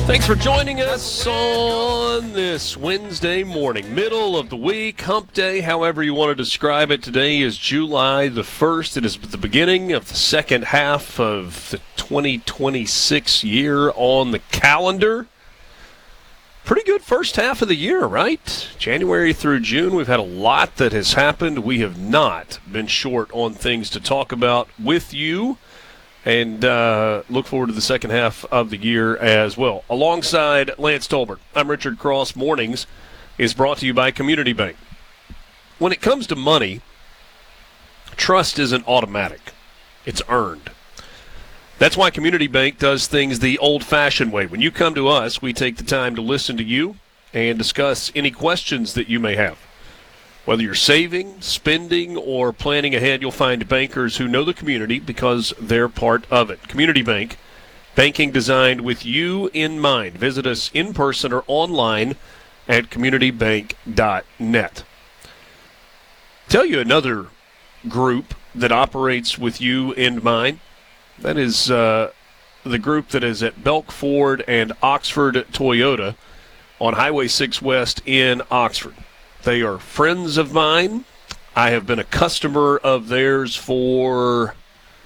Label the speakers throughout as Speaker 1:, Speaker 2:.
Speaker 1: Thanks for joining us on this Wednesday morning, middle of the week, hump day, however you want to describe it. Today is July the 1st. It is the beginning of the second half of the 2026 year on the calendar. Pretty good first half of the year, right? January through June, we've had a lot that has happened. We have not been short on things to talk about with you. And look forward to the second half of the year as well. Alongside Lance Tolbert, I'm Richard Cross. Mornings is brought to you by Community Bank. When it comes to money, trust isn't automatic. It's earned. That's why Community Bank does things the old-fashioned way. When you come to us, we take the time to listen to you and discuss any questions that you may have. Whether you're saving, spending, or planning ahead, you'll find bankers who know the community because they're part of it. Community Bank, banking designed with you in mind. Visit us in person or online at communitybank.net. Tell you another group that operates with you in mind. That is the group that is at Belk Ford and Oxford Toyota on Highway 6 West in Oxford. They are friends of mine. I have been a customer of theirs for,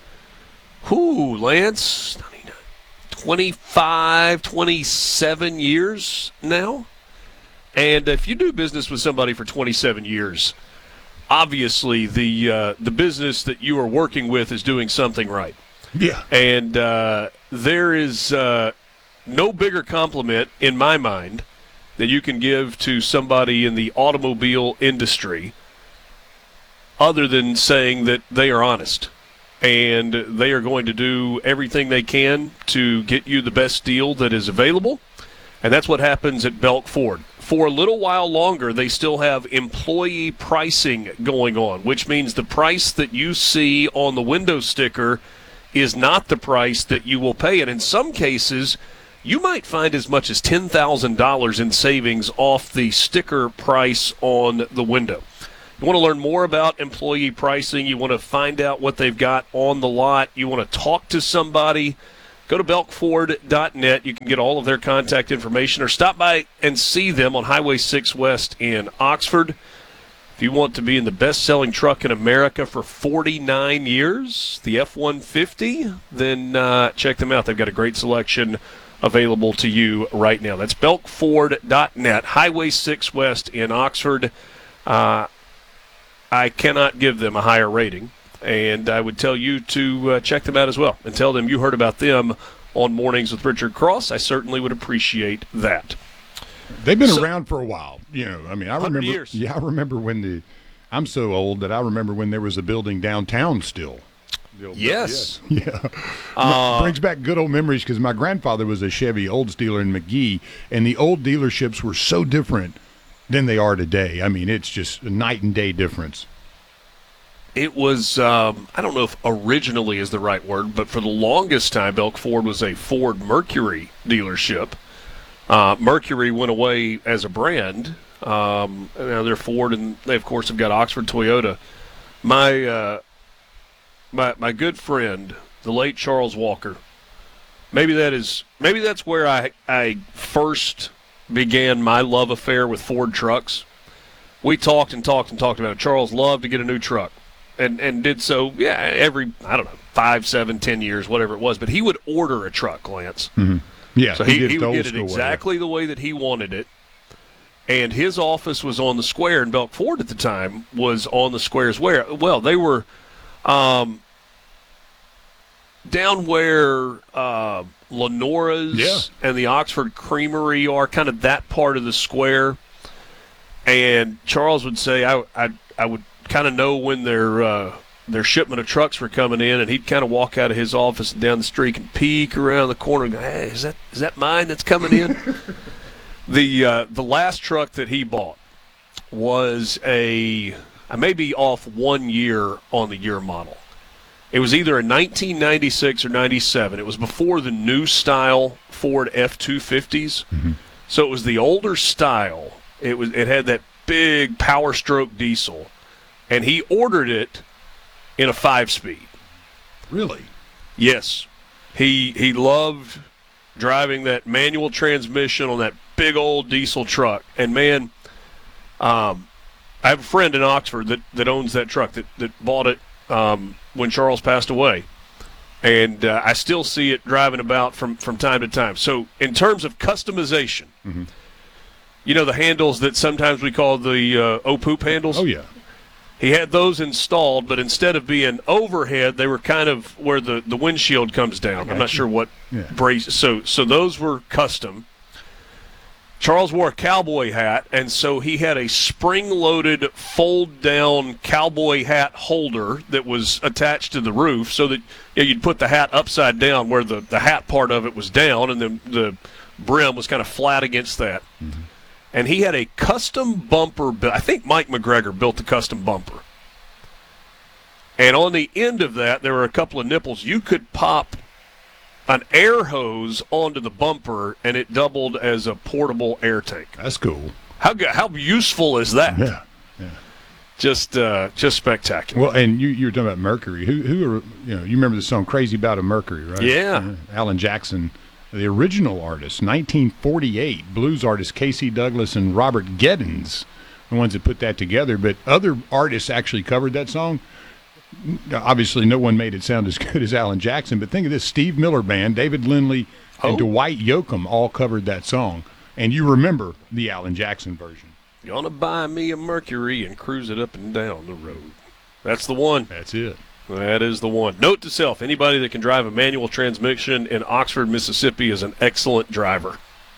Speaker 1: Lance, 25, 27 years now. And if you do business with somebody for 27 years, obviously the business that you are working with is doing something right.
Speaker 2: Yeah.
Speaker 1: And there is no bigger compliment in my mind that you can give to somebody in the automobile industry other than saying that they are honest and they are going to do everything they can to get you the best deal that is available. And that's what happens at Belk Ford. For a little while longer, they still have employee pricing going on, which means the price that you see on the window sticker is not the price that you will pay. And in some cases, you might find as much as $10,000 in savings off the sticker price on the window. You want to learn more about employee pricing. You want to find out what they've got on the lot. You want to talk to somebody. Go to belkford.net. You can get all of their contact information or stop by and see them on Highway 6 West in Oxford. If you want to be in the best-selling truck in America for 49 years, the F-150, then check them out. They've got a great selection available to you right now. That's belkford.net, Highway 6 West in Oxford. I cannot give them a higher rating, and I would tell you to check them out as well and tell them you heard about them on Mornings with Richard Cross. I certainly would appreciate that.
Speaker 2: They've been around for a while. I remember
Speaker 1: years.
Speaker 2: Yeah, I remember when I'm so old that I remember when there was a building downtown still.
Speaker 1: Yes.
Speaker 2: Yeah. Brings back good old memories because my grandfather was a Chevy Olds dealer in McGee, and the old dealerships were so different than they are today. I mean, it's just a night and day difference.
Speaker 1: It was, I don't know if originally is the right word, but for the longest time, Belk Ford was a Ford Mercury dealership. Mercury went away as a brand. Now they're Ford, and they, of course, have got Oxford Toyota. My good friend, the late Charles Walker, maybe that's where I first began my love affair with Ford trucks. We talked about it. Charles loved to get a new truck and did so, every, 5, 7, 10 years, whatever it was. But he would order a truck, Lance.
Speaker 2: Mm-hmm. Yeah,
Speaker 1: so he would get it exactly the way that he wanted it. And his office was on the square, and Belk Ford at the time was on the square as well. They were down where Lenora's and the Oxford Creamery are, kind of that part of the square. And Charles would say, I would kind of know when their shipment of trucks were coming in, and he'd kind of walk out of his office and down the street and peek around the corner and go, hey, is that mine that's coming in? The last truck that he bought was I may be off 1 year on the year model. It was either a 1996 or 97. It was before the new style Ford F-250s.
Speaker 2: Mm-hmm.
Speaker 1: So it was the older style. It had that big Power Stroke diesel, and he ordered it in a 5-speed.
Speaker 2: Really?
Speaker 1: Yes. He loved driving that manual transmission on that big old diesel truck. And, man, I have a friend in Oxford that owns that truck that bought it when Charles passed away. And I still see it driving about from time to time. So in terms of customization, you know the handles that sometimes we call the O-Poop handles?
Speaker 2: Oh, yeah.
Speaker 1: He had those installed, but instead of being overhead, they were kind of where the windshield comes down. I'm not sure what brace. So those were custom. Charles wore a cowboy hat, and so he had a spring-loaded, fold-down cowboy hat holder that was attached to the roof so that you'd put the hat upside down where the hat part of it was down, and then the brim was kind of flat against that. Mm-hmm. And he had a custom bumper built. I think Mike McGregor built the custom bumper. And on the end of that, there were a couple of nipples. You could pop an air hose onto the bumper, and it doubled as a portable air tank.
Speaker 2: That's cool.
Speaker 1: How useful is that?
Speaker 2: Yeah.
Speaker 1: Just spectacular.
Speaker 2: Well, and you were talking about Mercury. Who are, you remember the song "Crazy About a Mercury," right?
Speaker 1: Yeah.
Speaker 2: Alan Jackson, the original artist, 1948, blues artist Casey Douglas and Robert Geddens, the ones that put that together. But other artists actually covered that song. Obviously, no one made it sound as good as Alan Jackson, but think of this. Steve Miller Band, David Lindley, and Dwight Yoakam all covered that song. And you remember the Alan Jackson version.
Speaker 1: Gonna buy me a Mercury and cruise it up and down the road. That's the one.
Speaker 2: That's it.
Speaker 1: That is the one. Note to self, anybody that can drive a manual transmission in Oxford, Mississippi is an excellent driver.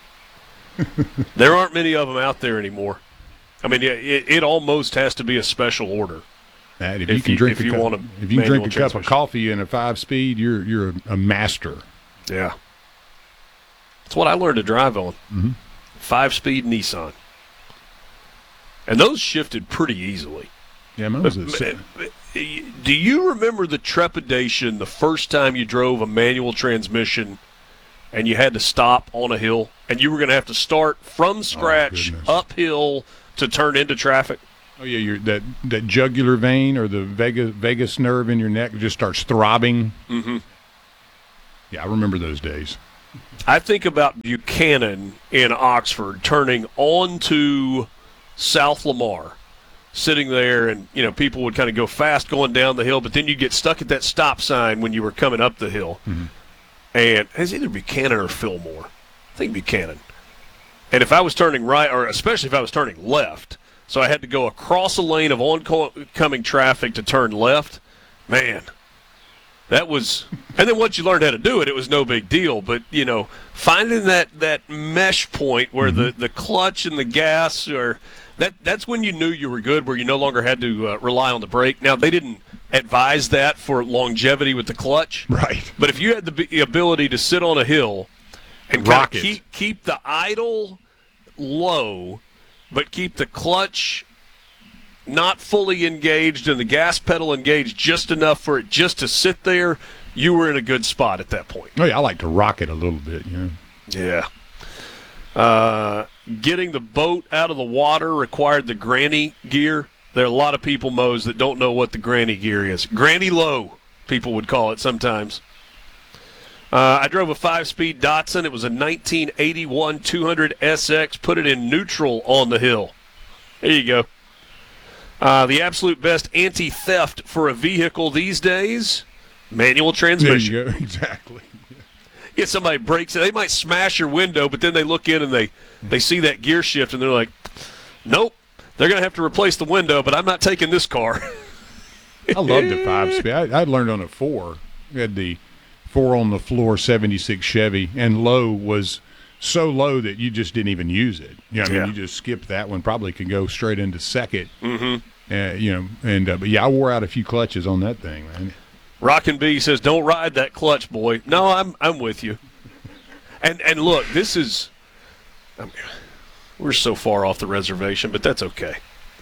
Speaker 1: There aren't many of them out there anymore. I mean, it almost has to be a special order.
Speaker 2: If you can drink a cup of coffee in a 5-speed, you're a master.
Speaker 1: Yeah. That's what I learned to drive on.
Speaker 2: Mm-hmm.
Speaker 1: 5-speed Nissan. And those shifted pretty easily.
Speaker 2: Yeah, mine was
Speaker 1: Do you remember the trepidation the first time you drove a manual transmission and you had to stop on a hill and you were going to have to start from scratch uphill to turn into traffic?
Speaker 2: Oh, yeah, that jugular vein or the vagus nerve in your neck just starts throbbing.
Speaker 1: Mm-hmm.
Speaker 2: Yeah, I remember those days.
Speaker 1: I think about Buchanan in Oxford turning onto South Lamar, sitting there, and people would kind of go fast going down the hill, but then you'd get stuck at that stop sign when you were coming up the hill.
Speaker 2: Mm-hmm.
Speaker 1: And it's either Buchanan or Fillmore. I think Buchanan. And if I was turning right, or especially if I was turning left, so I had to go across a lane of oncoming traffic to turn left, man, that was – and then once you learned how to do it, it was no big deal. But, finding that mesh point where the clutch and the gas are – that's when you knew you were good, where you no longer had to rely on the brake. Now, they didn't advise that for longevity with the clutch.
Speaker 2: Right.
Speaker 1: But if you had the ability to sit on a hill and keep the idle low, but keep the clutch not fully engaged and the gas pedal engaged just enough for it just to sit there, you were in a good spot at that point.
Speaker 2: Oh, yeah, I like to rock it a little bit,
Speaker 1: Yeah. Getting the boat out of the water required the granny gear. There are a lot of people, Mose, that don't know what the granny gear is. Granny low, people would call it sometimes. I drove a 5-speed Datsun. It was a 1981 200 SX. Put it in neutral on the hill. There you go. The absolute best anti-theft for a vehicle these days, manual transmission.
Speaker 2: There you go, exactly.
Speaker 1: Yeah, somebody breaks it. They might smash your window, but then they look in and they see that gear shift, and they're like, nope, they're going to have to replace the window, but I'm not taking this car.
Speaker 2: I loved the 5-speed. I learned on a 4. We had the 4-on-the-floor 76 Chevy, and low was so low that you just didn't even use it. You just skipped that one. Probably could go straight into second.
Speaker 1: Mm-hmm.
Speaker 2: But yeah, I wore out a few clutches on that thing, man.
Speaker 1: Rockin' B says, "Don't ride that clutch, boy." No, I'm with you. And look, this is we're so far off the reservation, but that's okay.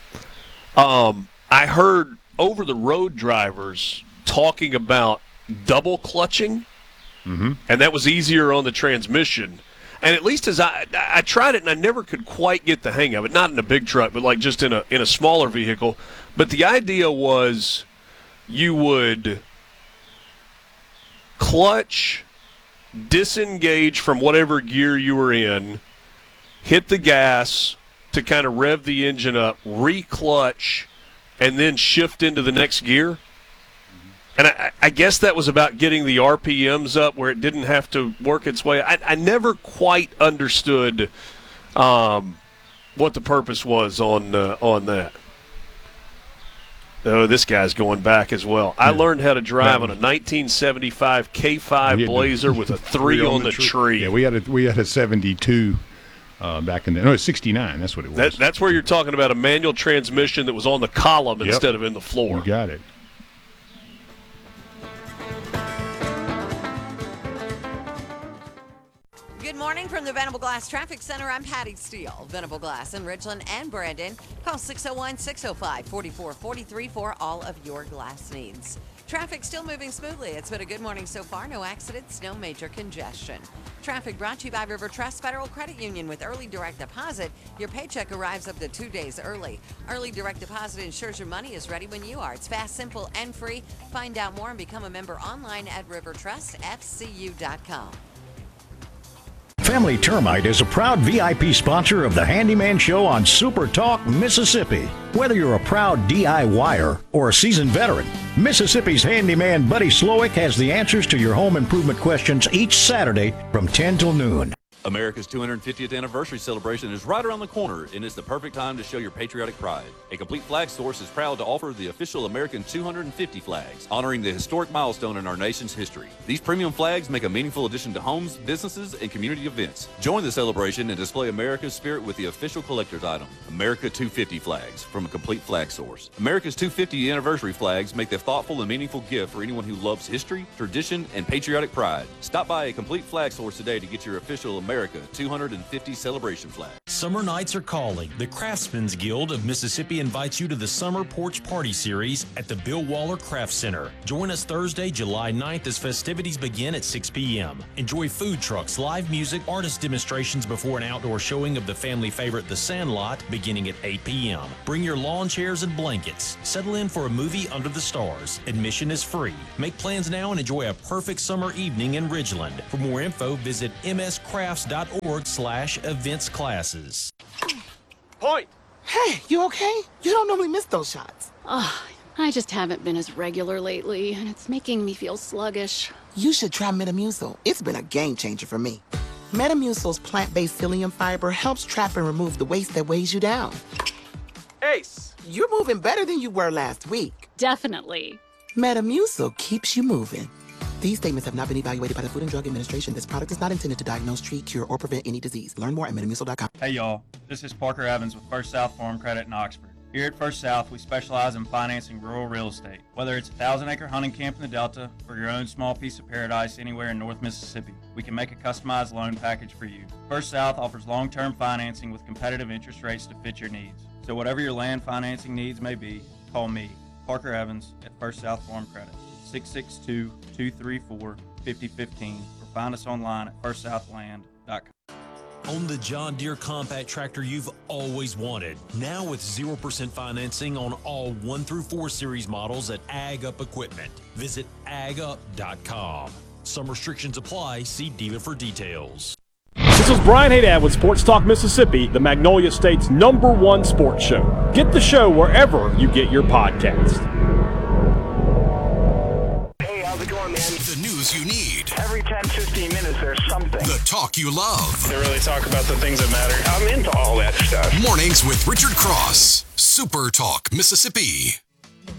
Speaker 1: I heard over the road drivers talking about double clutching,
Speaker 2: mm-hmm.
Speaker 1: and that was easier on the transmission. And at least as I tried it, and I never could quite get the hang of it. Not in a big truck, but like just in a smaller vehicle. But the idea was you would clutch disengage from whatever gear you were in, hit the gas to kind of rev the engine up, re-clutch, and then shift into the next gear. And I guess that was about getting the RPMs up where it didn't have to work its way. I never quite understood what the purpose was on that. Oh, this guy's going back as well. I learned how to drive on a 1975 K5 Blazer with a 3 on the tree.
Speaker 2: Yeah, we had a 72 back in the no, 69. That's what it was.
Speaker 1: That's where you're talking about a manual transmission that was on the column instead of in the floor.
Speaker 2: You got it.
Speaker 3: Good morning from the Venable Glass Traffic Center. I'm Patty Steele. Venable Glass in Ridgeland and Brandon. Call 601-605-4443 for all of your glass needs. Traffic still moving smoothly. It's been a good morning so far. No accidents, no major congestion. Traffic brought to you by River Trust Federal Credit Union. With early direct deposit, your paycheck arrives up to 2 days early. Early direct deposit ensures your money is ready when you are. It's fast, simple, and free. Find out more and become a member online at rivertrustfcu.com.
Speaker 4: Family Termite is a proud VIP sponsor of the Handyman Show on Super Talk, Mississippi. Whether you're a proud DIYer or a seasoned veteran, Mississippi's handyman Buddy Slowick has the answers to your home improvement questions each Saturday from 10 till noon.
Speaker 5: America's 250th anniversary celebration is right around the corner, and it's the perfect time to show your patriotic pride. A Complete Flag Source is proud to offer the official American 250 flags, honoring the historic milestone in our nation's history. These premium flags make a meaningful addition to homes, businesses, and community events. Join the celebration and display America's spirit with the official collector's item, America 250 flags from a Complete Flag Source. America's 250 anniversary flags make the thoughtful and meaningful gift for anyone who loves history, tradition, and patriotic pride. Stop by a Complete Flag Source today to get your official America 250 celebration flag.
Speaker 6: Summer nights are calling. The Craftsman's Guild of Mississippi invites you to the Summer Porch Party Series at the Bill Waller Craft Center. Join us Thursday, July 9th as festivities begin at 6 p.m. Enjoy food trucks, live music, artist demonstrations before an outdoor showing of the family favorite The Sandlot beginning at 8 p.m. Bring your lawn chairs and blankets. Settle in for a movie under the stars. Admission is free. Make plans now and enjoy a perfect summer evening in Ridgeland. For more info, visit mscrafts.org/events classes.
Speaker 1: Point.
Speaker 7: Hey, you okay? You don't normally miss those shots.
Speaker 8: I just haven't been as regular lately, and it's making me feel sluggish.
Speaker 7: You should try Metamucil. It's been a game changer for me. Metamucil's plant-based psyllium fiber helps trap and remove the waste that weighs you down.
Speaker 9: Ace!
Speaker 7: You're moving better than you were last week.
Speaker 8: Definitely.
Speaker 7: Metamucil keeps you moving. These statements have not been evaluated by the Food and Drug Administration. This product is not intended to diagnose, treat, cure, or prevent any disease. Learn more at metamucil.com.
Speaker 9: Hey y'all, this is Parker Evans with First South Farm Credit in Oxford. Here at First South, we specialize in financing rural real estate. Whether it's a 1,000-acre hunting camp in the Delta or your own small piece of paradise anywhere in North Mississippi, we can make a customized loan package for you. First South offers long-term financing with competitive interest rates to fit your needs. So whatever your land financing needs may be, call me, Parker Evans, at First South Farm Credit, 662-234-5015, or find us online at firstsouthland.com.
Speaker 6: Own the John Deere compact tractor you've always wanted. Now with 0% financing on all 1 through 4 series models at Ag Up Equipment. Visit agup.com. Some restrictions apply. See dealer for details.
Speaker 10: This is Brian Haydad with Sports Talk Mississippi, the Magnolia State's #1 sports show. Get the show wherever you get your podcast.
Speaker 11: Hey, how's it going, man?
Speaker 12: The news you need.
Speaker 11: Every 10, 15 minutes, there's something.
Speaker 12: The talk you love.
Speaker 11: They really talk about the things that matter. I'm into all that stuff.
Speaker 12: Mornings with Richard Cross. Super Talk Mississippi.